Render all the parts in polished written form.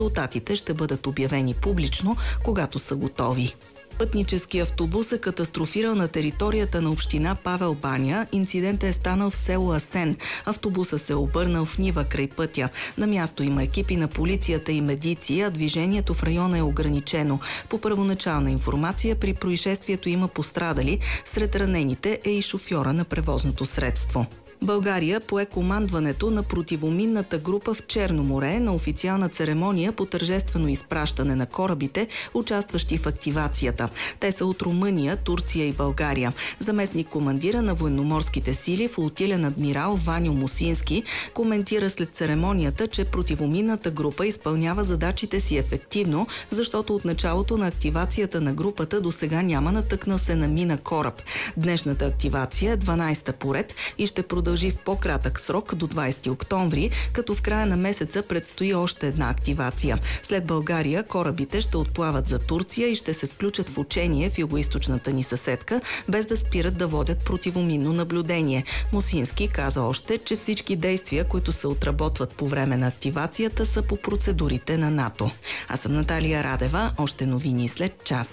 Резултатите ще бъдат обявени публично, когато са готови. Пътнически автобус е катастрофирал на територията на община Павел баня. Инцидентът е станал в село Асен. Автобусът се е обърнал в нива край пътя. На място има екипи на полицията и медици, а движението в района е ограничено. По първоначална информация, при происшествието има пострадали. Сред ранените е и шофьора на превозното средство. България пое командването на противоминната група в Черно море на официална церемония по тържествено изпращане на корабите, участващи в активацията. Те са от Румъния, Турция и България. Заместник командира на военноморските сили, флотилен адмирал Ваньо Мусински, коментира след церемонията, че противоминната група изпълнява задачите си ефективно, защото от началото на активацията на групата до сега няма натъкнал се на мина кораб. Днешната активация е 12-та поред и ще продължи в по-кратък срок до 20 октомври, като в края на месеца предстои още една активация. След България корабите ще отплават за Турция и ще се включат в учение в югоизточната ни съседка, без да спират да водят противоминно наблюдение. Мусински каза още, че всички действия, които се отработват по време на активацията, са по процедурите на НАТО. Аз съм Наталия Радева. Още новини след час.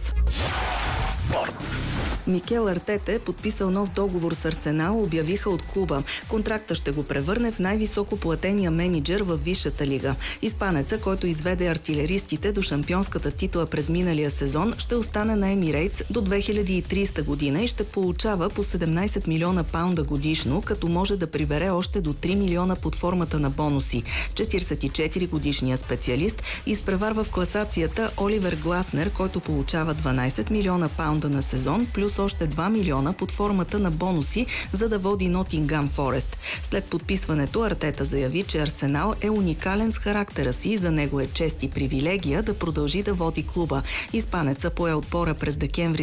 Спорт. Микел Артета е подписал нов договор с Арсенал, обявиха от клуба. Контракта ще го превърне в най-високо платения мениджър във Висшата лига. Испанеца, който изведе артилеристите до шампионската титла през миналия сезон, ще остане на Емирейтс до 2030 година и ще получава по 17 милиона паунда годишно, като може да прибере още до 3 милиона под формата на бонуси. 44-годишният специалист изпреварва в класацията Оливер Гласнер, който получава 12 милиона паунда на сезон, плюс още 2 милиона под формата на бонуси, за да води Нотингам Форест. След подписването Артета заяви, че Арсенал е уникален с характера си и за него е чест и привилегия да продължи да води клуба. Испанеца пое отбора през декември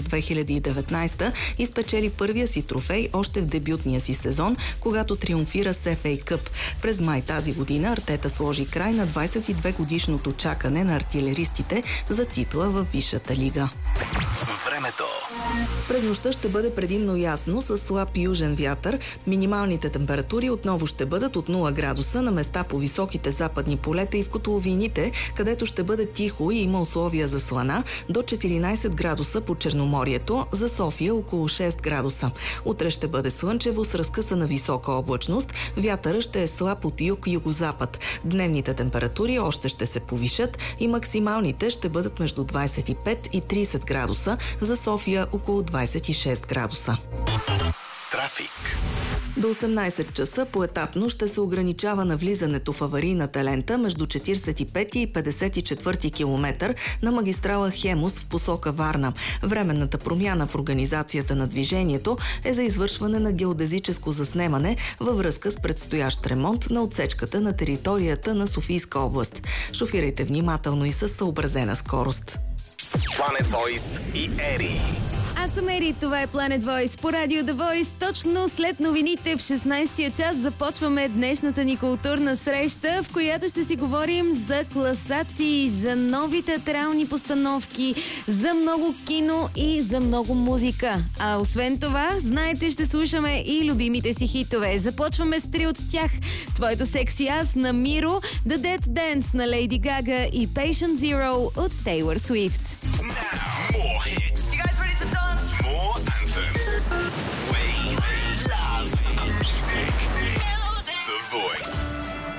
2019 и спечели първия си трофей още в дебютния си сезон, когато триумфира с FA Къп. През май тази година Артета сложи край на 22-годишното чакане на артилеристите за титла във Висшата лига. Времето. През нощта ще бъде предимно ясно с слаб южен вятър. Минималните температури отново ще бъдат от 0 градуса на места по високите западни полета и в котловините, където ще бъде тихо и има условия за слана, до 14 градуса по Черноморието, за София около 6 градуса. Утре ще бъде слънчево с разкъсана висока облачност. Вятъра ще е слаб от юг-югозапад. Дневните температури още ще се повишат и максималните ще бъдат между 25 и 30 градуса, за София около 26 градуса. Трафик. До 18 часа поетапно ще се ограничава навлизането в аварийната лента между 45 и 54 километър на магистрала Хемус в посока Варна. Временната промяна в организацията на движението е за извършване на геодезическо заснемане във връзка с предстоящ ремонт на отсечката на територията на Софийска област. Шофирайте внимателно и със съобразена скорост. Planet Voice и Ери. Аз съм Ери, това е Planet Voice по радио The Voice. Точно след новините в 16-я час започваме днешната ни културна среща, в която ще си говорим за класации, за нови театрални постановки, за много кино и за много музика. А освен това, знаете, ще слушаме и любимите си хитове. Започваме с 3 от тях. Твоето секси аз на Миро, The Dead Dance на Lady Gaga и Patient Zero от Taylor Swift. Now, more hits. You guys ready to dance? More anthems. We love music. The Voice.